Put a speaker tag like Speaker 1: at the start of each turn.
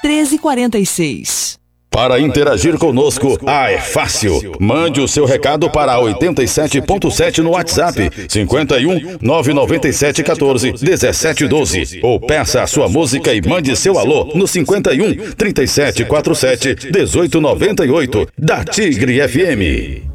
Speaker 1: 1346.
Speaker 2: Para interagir conosco, é fácil. Mande o seu recado para 87.7 no WhatsApp, 51 997 14 17 12. Ou peça a sua música e mande seu alô no 51 3747 1898 da Tigre FM.